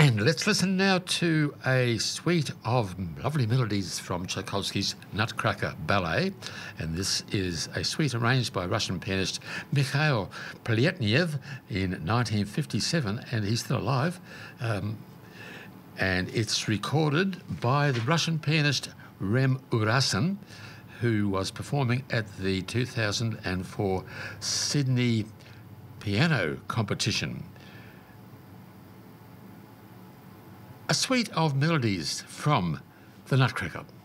And let's listen now to a suite of lovely melodies from Tchaikovsky's Nutcracker Ballet. And this is a suite arranged by Russian pianist Mikhail Plyetnev in 1957, and he's still alive. And it's recorded by the Russian pianist Rem Urasin, who was performing at the 2004 Sydney Piano Competition. A suite of melodies from the Nutcracker.